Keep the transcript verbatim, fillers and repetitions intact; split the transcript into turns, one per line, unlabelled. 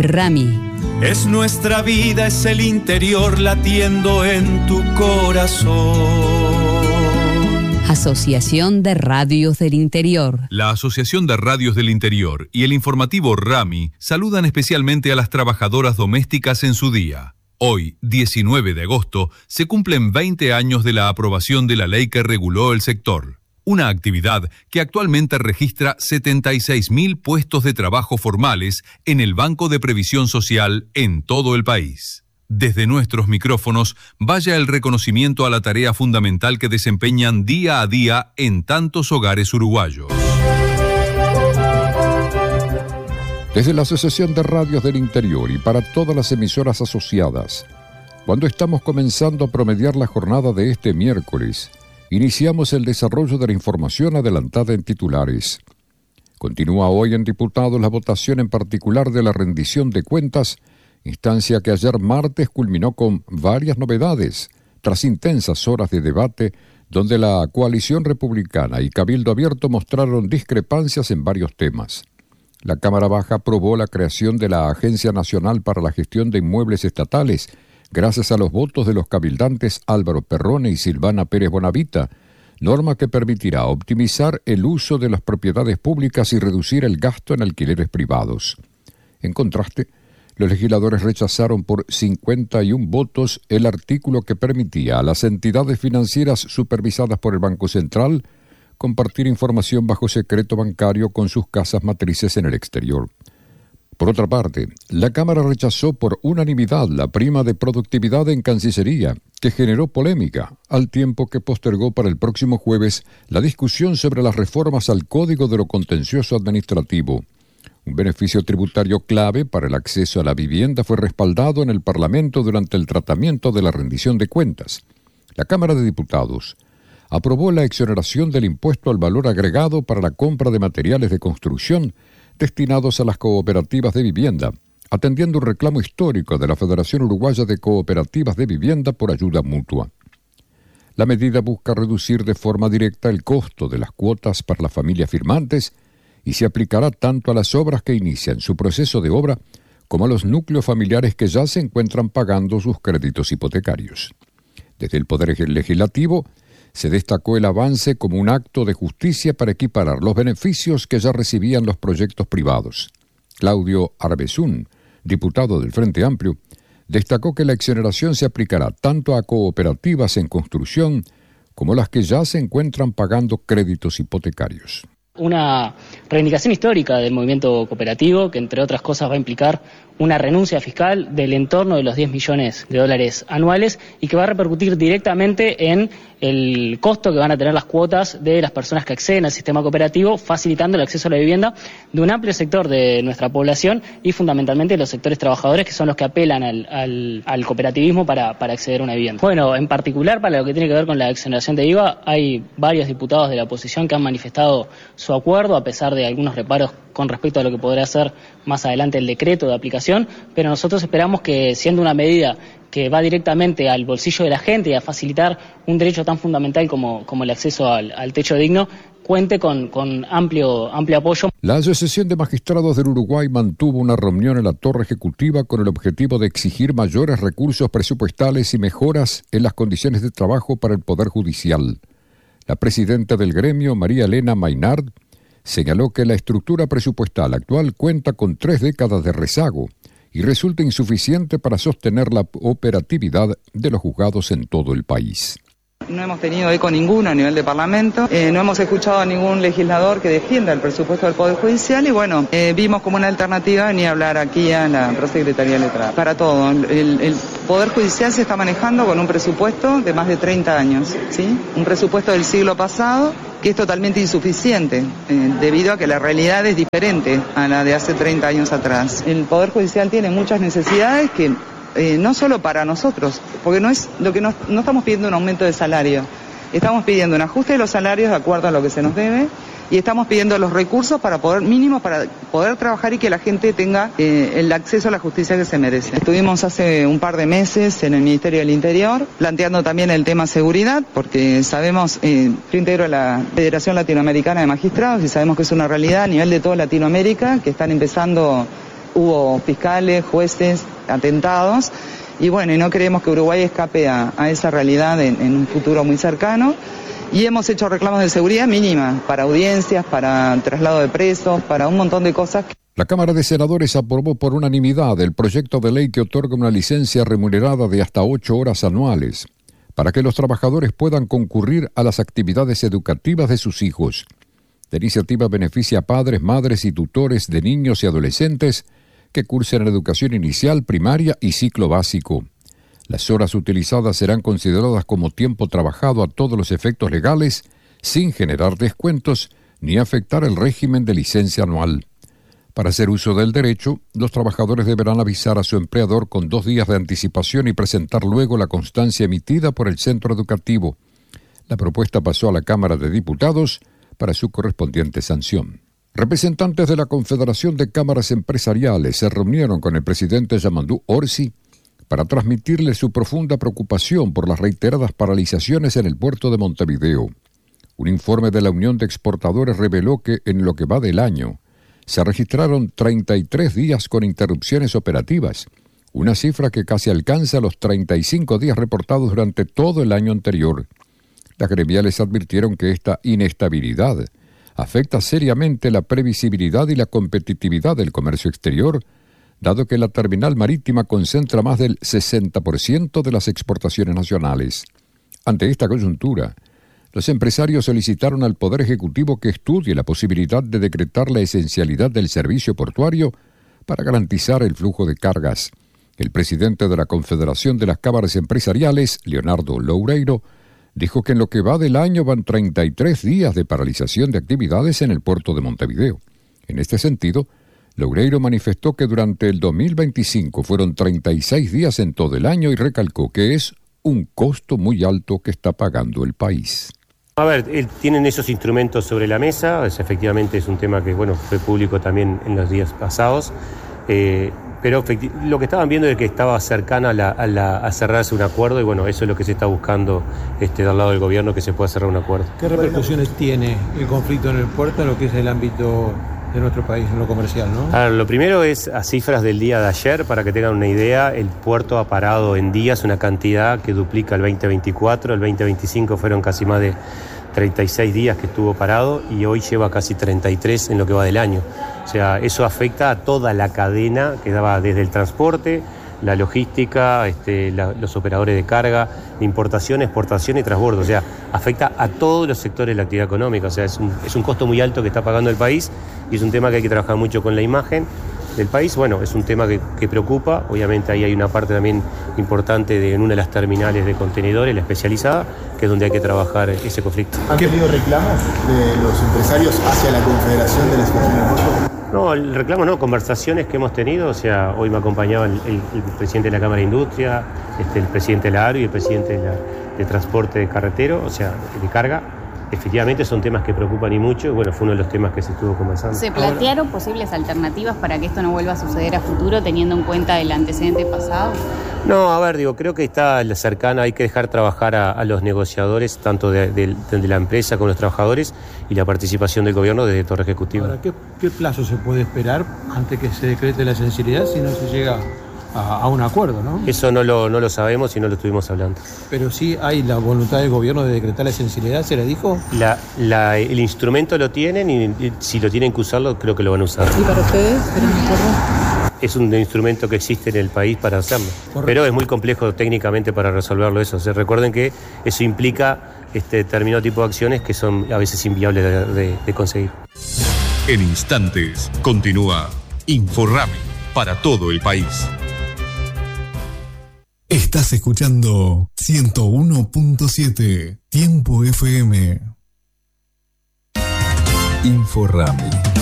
Rami.
Es nuestra vida, es el interior latiendo en tu corazón.
Asociación de Radios del Interior.
La Asociación de Radios del Interior y el informativo Rami saludan especialmente a las trabajadoras domésticas en su día. Hoy, diecinueve de agosto, se cumplen veinte años de la aprobación de la ley que reguló el sector. Una actividad que actualmente registra setenta y seis mil puestos de trabajo formales en el Banco de Previsión Social en todo el país. Desde nuestros micrófonos, vaya el reconocimiento a la tarea fundamental que desempeñan día a día en tantos hogares uruguayos.
Desde la Asociación de Radios del Interior y para todas las emisoras asociadas, cuando estamos comenzando a promediar la jornada de este miércoles, iniciamos el desarrollo de la información adelantada en titulares. Continúa hoy en diputados la votación en particular de la rendición de cuentas, instancia que ayer martes culminó con varias novedades, tras intensas horas de debate, donde la coalición republicana y Cabildo Abierto mostraron discrepancias en varios temas. La Cámara Baja aprobó la creación de la Agencia Nacional para la Gestión de Inmuebles Estatales, gracias a los votos de los cabildantes Álvaro Perrone y Silvana Pérez Bonavita, norma que permitirá optimizar el uso de las propiedades públicas y reducir el gasto en alquileres privados. En contraste, los legisladores rechazaron por cincuenta y un votos el artículo que permitía a las entidades financieras supervisadas por el Banco Central compartir información bajo secreto bancario con sus casas matrices en el exterior. Por otra parte, la Cámara rechazó por unanimidad la prima de productividad en Cancillería, que generó polémica, al tiempo que postergó para el próximo jueves la discusión sobre las reformas al Código de lo Contencioso Administrativo. Un beneficio tributario clave para el acceso a la vivienda fue respaldado en el Parlamento durante el tratamiento de la rendición de cuentas. La Cámara de Diputados aprobó la exoneración del impuesto al valor agregado para la compra de materiales de construcción destinados a las cooperativas de vivienda, atendiendo un reclamo histórico de la Federación Uruguaya de Cooperativas de Vivienda por ayuda mutua. La medida busca reducir de forma directa el costo de las cuotas para las familias firmantes y se aplicará tanto a las obras que inician su proceso de obra como a los núcleos familiares que ya se encuentran pagando sus créditos hipotecarios. Desde el Poder Legislativo se destacó el avance como un acto de justicia para equiparar los beneficios que ya recibían los proyectos privados. Claudio Arbezún, diputado del Frente Amplio, destacó que la exoneración se aplicará tanto a cooperativas en construcción como las que ya se encuentran pagando créditos hipotecarios.
Una reivindicación histórica del movimiento cooperativo que, entre otras cosas, va a implicar una renuncia fiscal del entorno de los diez millones de dólares anuales y que va a repercutir directamente en el costo que van a tener las cuotas de las personas que acceden al sistema cooperativo, facilitando el acceso a la vivienda de un amplio sector de nuestra población y fundamentalmente los sectores trabajadores que son los que apelan al, al, al cooperativismo para, para acceder a una vivienda. Bueno, en particular para lo que tiene que ver con la exoneración de I V A, hay varios diputados de la oposición que han manifestado su acuerdo a pesar de algunos reparos con respecto a lo que podrá ser más adelante el decreto de aplicación, pero nosotros esperamos que, siendo una medida que va directamente al bolsillo de la gente y a facilitar un derecho tan fundamental como, como el acceso al, al techo digno, cuente con, con amplio, amplio apoyo.
La Asociación de Magistrados del Uruguay mantuvo una reunión en la Torre Ejecutiva con el objetivo de exigir mayores recursos presupuestales y mejoras en las condiciones de trabajo para el Poder Judicial. La presidenta del gremio, María Elena Maynard, señaló que la estructura presupuestal actual cuenta con tres décadas de rezago y resulta insuficiente para sostener la operatividad de los juzgados en todo el país.
No hemos tenido eco ninguno a nivel de Parlamento, eh, no hemos escuchado a ningún legislador que defienda el presupuesto del Poder Judicial y bueno, eh, vimos como una alternativa venir a hablar aquí a la Prosecretaría de Letrado. Para todo, el, el Poder Judicial se está manejando con un presupuesto de más de treinta años, ¿sí? Un presupuesto del siglo pasado que es totalmente insuficiente, eh, debido a que la realidad es diferente a la de hace treinta años atrás. El Poder Judicial tiene muchas necesidades que Eh, no solo para nosotros, porque no es lo que nos, no estamos pidiendo un aumento de salario, estamos pidiendo un ajuste de los salarios de acuerdo a lo que se nos debe y estamos pidiendo los recursos para poder mínimos para poder trabajar y que la gente tenga eh, el acceso a la justicia que se merece. Estuvimos hace un par de meses en el Ministerio del Interior planteando también el tema seguridad, porque sabemos, eh, yo integro la Federación Latinoamericana de Magistrados y sabemos que es una realidad a nivel de toda Latinoamérica que están empezando hubo fiscales, jueces, atentados, y bueno, y no queremos que Uruguay escape a, a esa realidad en, en un futuro muy cercano. Y hemos hecho reclamos de seguridad mínima para audiencias, para traslado de presos, para un montón de cosas.
La Cámara de Senadores aprobó por unanimidad el proyecto de ley que otorga una licencia remunerada de hasta ocho horas anuales para que los trabajadores puedan concurrir a las actividades educativas de sus hijos. La iniciativa beneficia a padres, madres y tutores de niños y adolescentes que cursen educación inicial, primaria y ciclo básico. Las horas utilizadas serán consideradas como tiempo trabajado a todos los efectos legales, sin generar descuentos ni afectar el régimen de licencia anual. Para hacer uso del derecho, los trabajadores deberán avisar a su empleador con dos días de anticipación y presentar luego la constancia emitida por el centro educativo. La propuesta pasó a la Cámara de Diputados para su correspondiente sanción. Representantes de la Confederación de Cámaras Empresariales se reunieron con el presidente Yamandú Orsi para transmitirle su profunda preocupación por las reiteradas paralizaciones en el puerto de Montevideo. Un informe de la Unión de Exportadores reveló que en lo que va del año se registraron treinta y tres días con interrupciones operativas, una cifra que casi alcanza los treinta y cinco días reportados durante todo el año anterior. Las gremiales advirtieron que esta inestabilidad afecta seriamente la previsibilidad y la competitividad del comercio exterior, dado que la terminal marítima concentra más del sesenta por ciento de las exportaciones nacionales. Ante esta coyuntura, los empresarios solicitaron al Poder Ejecutivo que estudie la posibilidad de decretar la esencialidad del servicio portuario para garantizar el flujo de cargas. El presidente de la Confederación de las Cámaras Empresariales, Leonardo Loureiro, dijo que en lo que va del año van treinta y tres días de paralización de actividades en el puerto de Montevideo. En este sentido, Loureiro manifestó que durante el dos mil veinticinco fueron treinta y seis días en todo el año y recalcó que es un costo muy alto que está pagando el país.
A ver, él, tienen esos instrumentos sobre la mesa, es, efectivamente es un tema que bueno fue público también en los días pasados, eh, pero lo que estaban viendo es que estaba cercana a, la, a, la, a cerrarse un acuerdo y bueno, eso es lo que se está buscando este, del lado del gobierno, que se pueda cerrar un acuerdo.
¿Qué repercusiones tiene el conflicto en el puerto en lo que es el ámbito de nuestro país, en lo comercial, no?
A ver, lo primero es a cifras del día de ayer, para que tengan una idea, el puerto ha parado en días una cantidad que duplica el veinte veinticuatro, el veinte veinticinco fueron casi más de treinta y seis días que estuvo parado y hoy lleva casi treinta y tres en lo que va del año. O sea, eso afecta a toda la cadena que daba desde el transporte, la logística, este, la, los operadores de carga, de importación, exportación y transbordo. O sea, afecta a todos los sectores de la actividad económica. O sea, es un, es un costo muy alto que está pagando el país y es un tema que hay que trabajar mucho con la imagen del país. Bueno, es un tema que, que preocupa. Obviamente ahí hay una parte también importante de, en una de las terminales de contenedores, la especializada, que es donde hay que trabajar ese conflicto.
¿Han tenido reclamos de los empresarios hacia la Confederación de la Situación del Puerto?
No, el reclamo no, conversaciones que hemos tenido, o sea, hoy me acompañaba el, el, el presidente de la Cámara de Industria, este, el presidente de la A R U y el presidente de, la, de Transporte de Carretero, o sea, de carga. Efectivamente son temas que preocupan y mucho, y bueno, fue uno de los temas que se estuvo conversando.
¿Se plantearon posibles alternativas para que esto no vuelva a suceder a futuro, teniendo en cuenta el antecedente pasado?
No, a ver, digo, creo que está cercana, hay que dejar trabajar a, a los negociadores, tanto de, de, de la empresa como los trabajadores, y la participación del gobierno desde Torre Ejecutiva.
Ahora, ¿qué, ¿qué plazo se puede esperar antes que se decrete la esencialidad si no se llega a, a un acuerdo, ¿no?
Eso no lo, no lo sabemos y no lo estuvimos hablando.
Pero sí hay la voluntad del gobierno de decretar la esencialidad, ¿se le dijo? La,
la, el instrumento lo tienen y, y si lo tienen que usarlo, creo que lo van a usar.
¿Y para ustedes? ¿Pero un acuerdo?
Es un instrumento que existe en el país para hacerlo. Correcto. Pero es muy complejo técnicamente para resolverlo eso. O sea, recuerden que eso implica este determinado tipo de acciones que son a veces inviables de, de, de conseguir.
En instantes, continúa Inforrami para todo el país.
Estás escuchando ciento uno punto siete Tiempo F M. Inforrami.